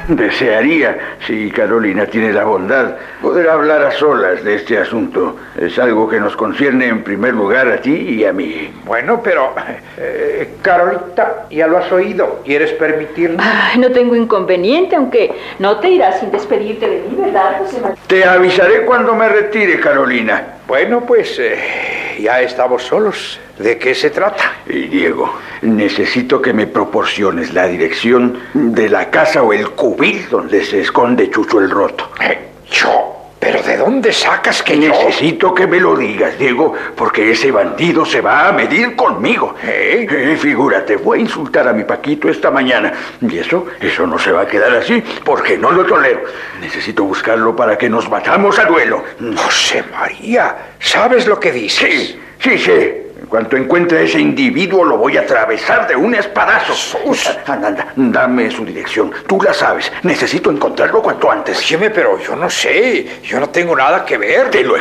Desearía, si Carolina tiene la bondad, poder hablar a solas de este asunto. Es algo que nos concierne en primer lugar a ti y a mí. Bueno, pero... Carolita, ya lo has oído. ¿Quieres permitirnos? No tengo inconveniente, aunque no te irás sin despedirte de mí, ¿verdad, José María? Te avisaré cuando me retire, Carolina. Bueno, pues ya estamos solos. ¿De qué se trata? Diego, necesito que me proporciones la dirección de la casa o el cubil donde se esconde Chucho el Roto. ¿Yo? ¿Pero de dónde sacas que yo? Necesito que me lo digas, Diego, porque ese bandido se va a medir conmigo. Figúrate, voy a insultar a mi Paquito esta mañana. Y eso no se va a quedar así, porque no lo tolero. Necesito buscarlo para que nos matamos a duelo. José María, ¿sabes lo que dices? Sí. En cuanto encuentre a ese individuo, lo voy a atravesar de un espadazo. Anda, dame su dirección. Tú la sabes. Necesito encontrarlo cuanto antes. Óyeme, pero yo no sé. Yo no tengo nada que ver. Te lo